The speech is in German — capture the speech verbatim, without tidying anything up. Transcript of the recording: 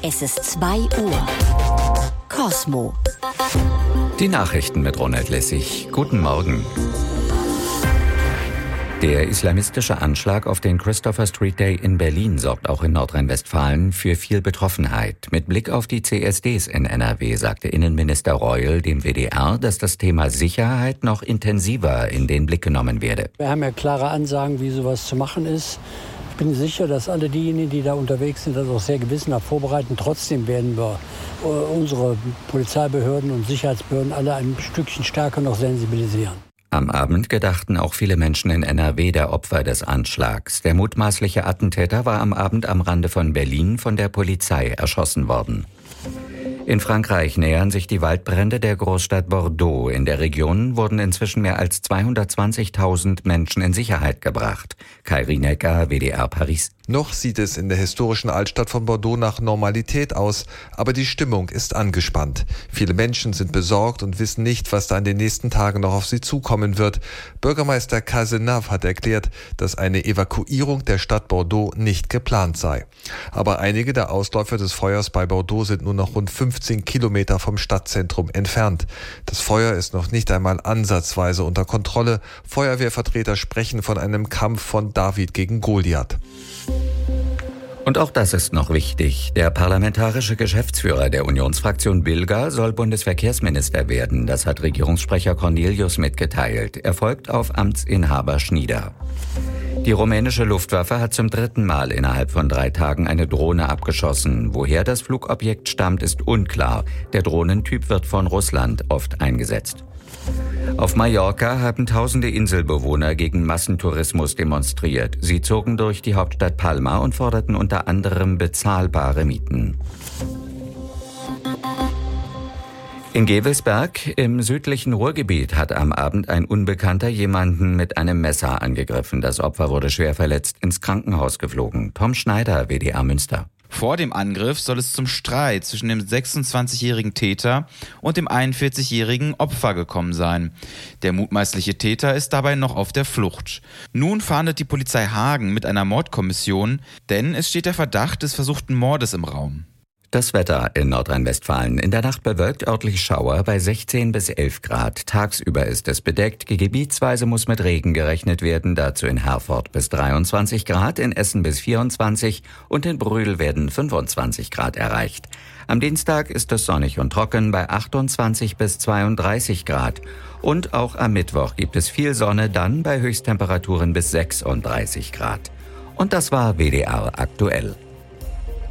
Es ist zwei Uhr. Cosmo. Die Nachrichten mit Ronald Lessig. Guten Morgen. Der islamistische Anschlag auf den Christopher Street Day in Berlin sorgt auch in Nordrhein-Westfalen für viel Betroffenheit. Mit Blick auf die C S Ds in N R W sagte Innenminister Reul dem W D R, dass das Thema Sicherheit noch intensiver in den Blick genommen werde. Wir haben ja klare Ansagen, wie sowas zu machen ist. Ich bin sicher, dass alle diejenigen, die da unterwegs sind, das auch sehr gewissenhaft vorbereiten. Trotzdem werden wir unsere Polizeibehörden und Sicherheitsbehörden alle ein Stückchen stärker noch sensibilisieren. Am Abend gedachten auch viele Menschen in N R W der Opfer des Anschlags. Der mutmaßliche Attentäter war am Abend am Rande von Berlin von der Polizei erschossen worden. In Frankreich nähern sich die Waldbrände der Großstadt Bordeaux. In der Region wurden inzwischen mehr als zweihundertzwanzigtausend Menschen in Sicherheit gebracht. Kai Rienecker, W D R Paris. Noch sieht es in der historischen Altstadt von Bordeaux nach Normalität aus, aber die Stimmung ist angespannt. Viele Menschen sind besorgt und wissen nicht, was da in den nächsten Tagen noch auf sie zukommen wird. Bürgermeister Cazenave hat erklärt, dass eine Evakuierung der Stadt Bordeaux nicht geplant sei. Aber einige der Ausläufer des Feuers bei Bordeaux sind nur noch rund fünfzehn Kilometer vom Stadtzentrum entfernt. Das Feuer ist noch nicht einmal ansatzweise unter Kontrolle. Feuerwehrvertreter sprechen von einem Kampf von David gegen Goliath. Und auch das ist noch wichtig. Der parlamentarische Geschäftsführer der Unionsfraktion Bilger soll Bundesverkehrsminister werden. Das hat Regierungssprecher Cornelius mitgeteilt. Er folgt auf Amtsinhaber Schnieder. Die rumänische Luftwaffe hat zum dritten Mal innerhalb von drei Tagen eine Drohne abgeschossen. Woher das Flugobjekt stammt, ist unklar. Der Drohnentyp wird von Russland oft eingesetzt. Auf Mallorca haben tausende Inselbewohner gegen Massentourismus demonstriert. Sie zogen durch die Hauptstadt Palma und forderten unter anderem bezahlbare Mieten. In Gevelsberg im südlichen Ruhrgebiet hat am Abend ein Unbekannter jemanden mit einem Messer angegriffen. Das Opfer wurde schwer verletzt ins Krankenhaus geflogen. Tom Schneider, W D R Münster. Vor dem Angriff soll es zum Streit zwischen dem sechsundzwanzigjährigen Täter und dem einundvierzigjährigen Opfer gekommen sein. Der mutmaßliche Täter ist dabei noch auf der Flucht. Nun fahndet die Polizei Hagen mit einer Mordkommission, denn es steht der Verdacht des versuchten Mordes im Raum. Das Wetter in Nordrhein-Westfalen. In der Nacht bewölkt, örtlich Schauer bei sechzehn bis elf Grad. Tagsüber ist es bedeckt. Gebietsweise muss mit Regen gerechnet werden. Dazu in Herford bis dreiundzwanzig Grad, in Essen bis vierundzwanzig und in Brühl werden fünfundzwanzig Grad erreicht. Am Dienstag ist es sonnig und trocken bei achtundzwanzig bis zweiunddreißig Grad. Und auch am Mittwoch gibt es viel Sonne, dann bei Höchsttemperaturen bis sechsunddreißig Grad. Und das war W D R aktuell.